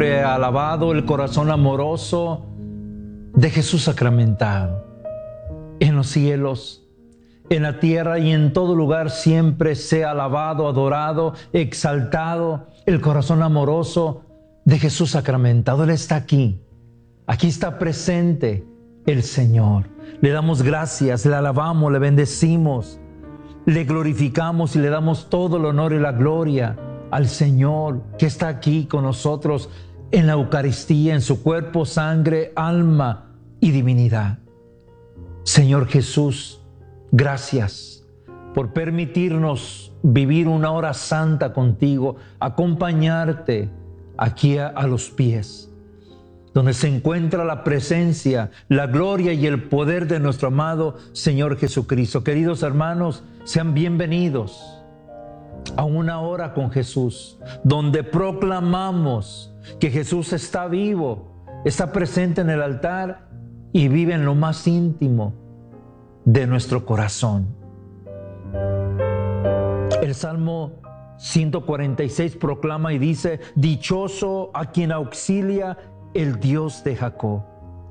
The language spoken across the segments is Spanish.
siempre alabado el corazón amoroso de Jesús sacramentado. En los cielos, en la tierra y en todo lugar siempre sea alabado, adorado, exaltado el corazón amoroso de Jesús sacramentado. Él está aquí. Aquí está presente el Señor. Le damos gracias, le alabamos, le bendecimos, le glorificamos y le damos todo el honor y la gloria al Señor que está aquí con nosotros en la Eucaristía, en su cuerpo, sangre, alma y divinidad. Señor Jesús, gracias por permitirnos vivir una hora santa contigo, acompañarte aquí a los pies, donde se encuentra la presencia, la gloria y el poder de nuestro amado Señor Jesucristo. Queridos hermanos, sean bienvenidos a una hora con Jesús, donde proclamamos que Jesús está vivo, está presente en el altar y vive en lo más íntimo de nuestro corazón. El Salmo 146 proclama y dice: dichoso a quien auxilia el Dios de Jacob.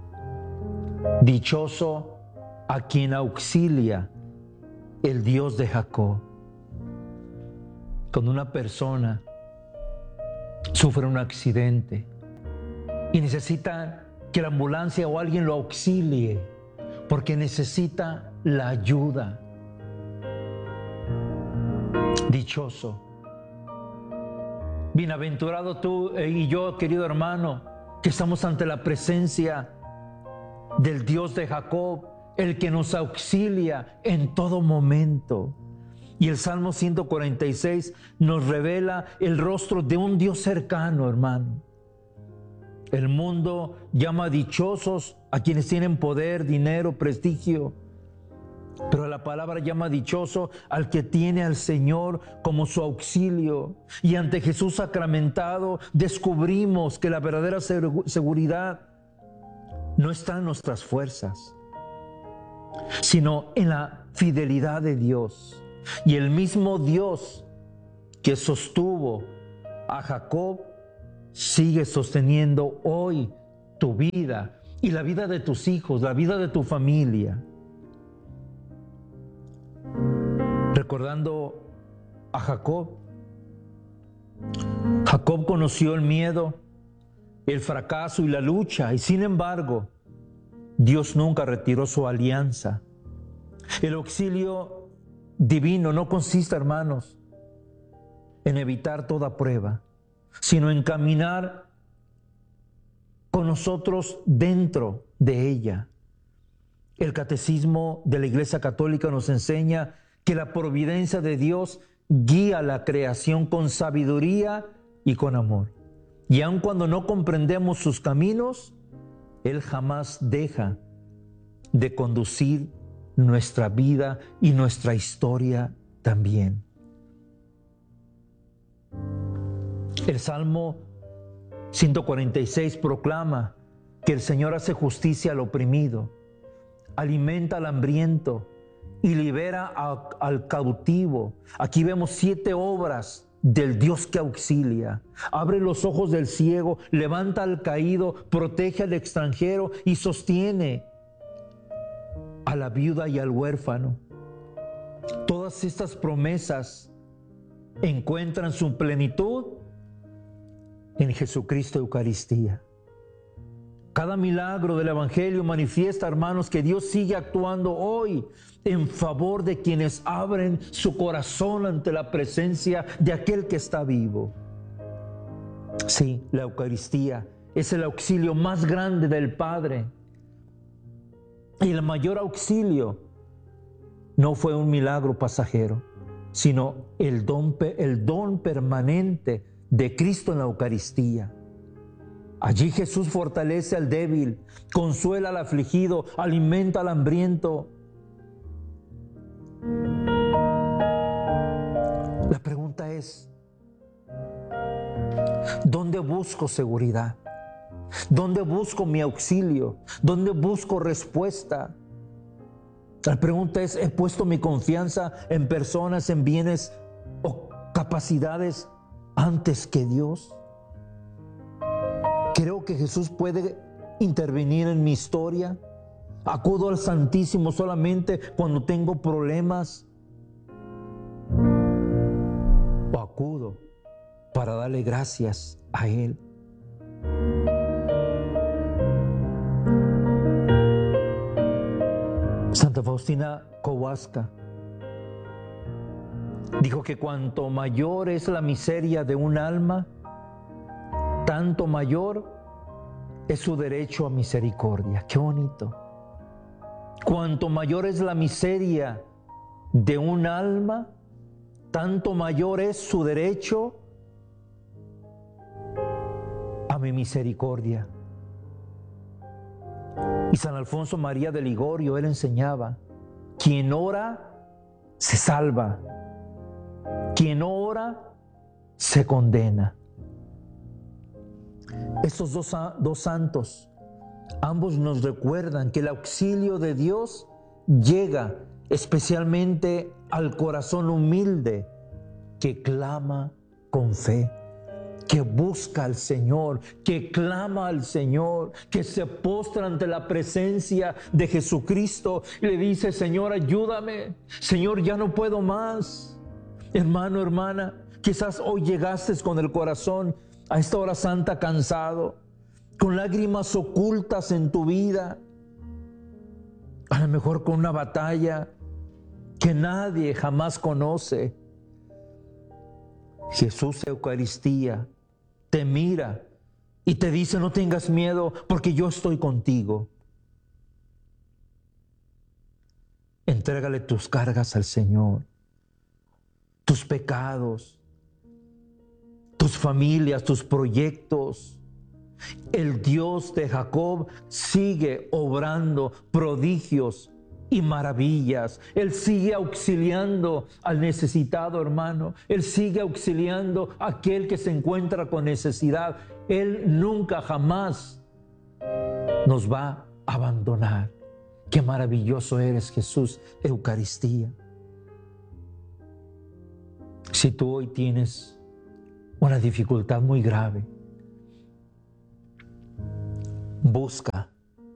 Dichoso a quien auxilia el Dios de Jacob. Cuando una persona sufre un accidente y necesita que la ambulancia o alguien lo auxilie porque necesita la ayuda. Dichoso. Bienaventurado tú y yo, querido hermano, que estamos ante la presencia del Dios de Jacob, el que nos auxilia en todo momento. Y el Salmo 146 nos revela el rostro de un Dios cercano, hermano. El mundo llama dichosos a quienes tienen poder, dinero, prestigio, pero la palabra llama dichoso al que tiene al Señor como su auxilio. Y ante Jesús sacramentado descubrimos que la verdadera seguridad no está en nuestras fuerzas, sino en la fidelidad de Dios. Y el mismo Dios que sostuvo a Jacob sigue sosteniendo hoy tu vida y la vida de tus hijos, la vida de tu familia. Recordando a Jacob, Jacob conoció el miedo, el fracaso y la lucha, y sin embargo, Dios nunca retiró su alianza. El auxilio divino no consiste, hermanos, en evitar toda prueba, sino en caminar con nosotros dentro de ella. El catecismo de la Iglesia Católica nos enseña que la providencia de Dios guía la creación con sabiduría y con amor. Y aun cuando no comprendemos sus caminos, Él jamás deja de conducir nuestra vida y nuestra historia también. El Salmo 146 proclama que el Señor hace justicia al oprimido, alimenta al hambriento y libera al cautivo. Aquí vemos 7 obras del Dios que auxilia. Abre los ojos del ciego, levanta al caído, protege al extranjero y sostiene a la viuda y al huérfano. Todas estas promesas encuentran su plenitud en Jesucristo Eucaristía. Cada milagro del Evangelio manifiesta, hermanos, que Dios sigue actuando hoy en favor de quienes abren su corazón ante la presencia de aquel que está vivo. Sí, la Eucaristía es el auxilio más grande del Padre. Y el mayor auxilio no fue un milagro pasajero, sino el don permanente de Cristo en la Eucaristía. Allí Jesús fortalece al débil, consuela al afligido, alimenta al hambriento. La pregunta es, ¿dónde busco seguridad? ¿Dónde busco mi auxilio? ¿Dónde busco respuesta? La pregunta es, ¿he puesto mi confianza en personas, en bienes o capacidades antes que Dios? que Jesús puede intervenir en mi historia. Acudo al Santísimo solamente cuando tengo problemas. O acudo para darle gracias a Él. Santa Faustina Kowalska dijo que cuanto mayor es la miseria de un alma, tanto mayor es su derecho a misericordia. ¡Qué bonito! Cuanto mayor es la miseria de un alma, tanto mayor es su derecho a mi misericordia. Y San Alfonso María de Ligorio, él enseñaba: quien ora se salva, quien no ora se condena. Estos dos santos, ambos nos recuerdan que el auxilio de Dios llega especialmente al corazón humilde que clama con fe, que busca al Señor, que clama al Señor, que se postra ante la presencia de Jesucristo y le dice: Señor, ayúdame, Señor, ya no puedo más. Hermano, hermana, quizás hoy llegaste con el corazón a esta hora santa cansado, con lágrimas ocultas en tu vida, a lo mejor con una batalla que nadie jamás conoce. Jesús Eucaristía te mira y te dice: no tengas miedo, porque yo estoy contigo. Entrégale tus cargas al Señor, tus pecados, tus familias, tus proyectos. El Dios de Jacob sigue obrando prodigios y maravillas. Él sigue auxiliando al necesitado, hermano. Él sigue auxiliando a aquel que se encuentra con necesidad. Él nunca, jamás nos va a abandonar. Qué maravilloso eres, Jesús Eucaristía. Si tú hoy tienes una dificultad muy grave, busca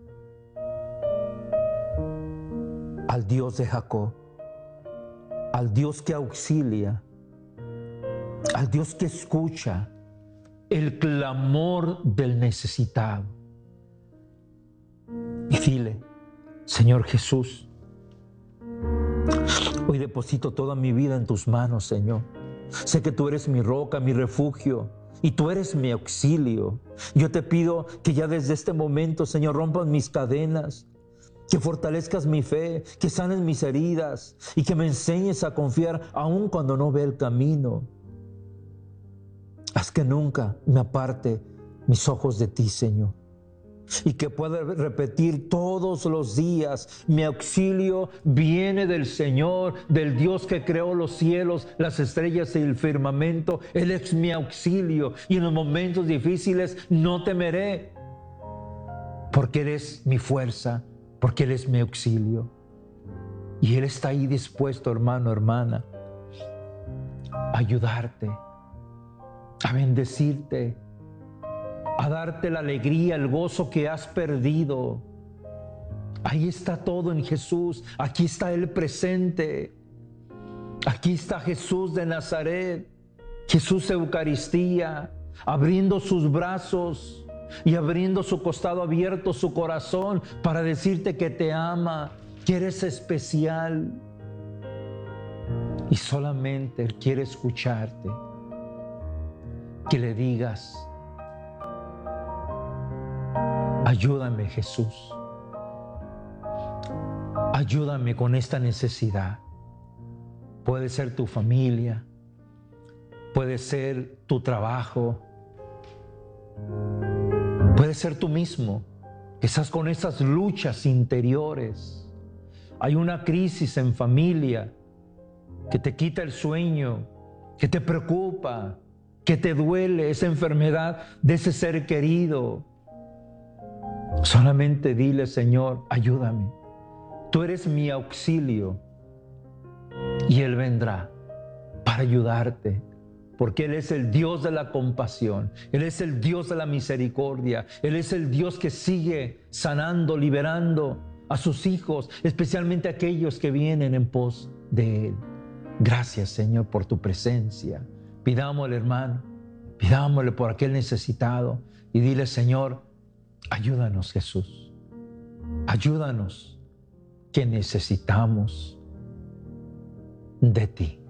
al Dios de Jacob, al Dios que auxilia, al Dios que escucha el clamor del necesitado. Y dile: Señor Jesús, hoy deposito toda mi vida en tus manos, Señor. Sé que tú eres mi roca, mi refugio, y tú eres mi auxilio. Yo te pido que ya desde este momento, Señor, rompas mis cadenas, que fortalezcas mi fe, que sanes mis heridas y que me enseñes a confiar aun cuando no ve el camino. Haz que nunca me aparte mis ojos de ti, Señor, y que pueda repetir todos los días: mi auxilio viene del Señor, del Dios que creó los cielos, las estrellas y el firmamento. Él es mi auxilio, y en los momentos difíciles no temeré, porque Él es mi fuerza, porque Él es mi auxilio. Y Él está ahí dispuesto, hermano, hermana, a ayudarte, a bendecirte, a darte la alegría, el gozo que has perdido. Ahí está todo en Jesús. Aquí está Él presente. Aquí está Jesús de Nazaret, Jesús Eucaristía, abriendo sus brazos y abriendo su costado abierto, su corazón, para decirte que te ama, que eres especial. Y solamente Él quiere escucharte, que le digas: ayúdame, Jesús. Ayúdame con esta necesidad. Puede ser tu familia, puede ser tu trabajo, puede ser tú mismo, que estás con esas luchas interiores. Hay una crisis en familia que te quita el sueño, que te preocupa, que te duele, esa enfermedad de ese ser querido. Solamente dile: Señor, ayúdame. Tú eres mi auxilio. Y Él vendrá para ayudarte, porque Él es el Dios de la compasión, Él es el Dios de la misericordia, Él es el Dios que sigue sanando, liberando a sus hijos, especialmente aquellos que vienen en pos de Él. Gracias, Señor, por tu presencia. Pidámosle, hermano, pidámosle por aquel necesitado y dile, Señor, ayúdanos, Jesús, ayúdanos, que necesitamos de ti.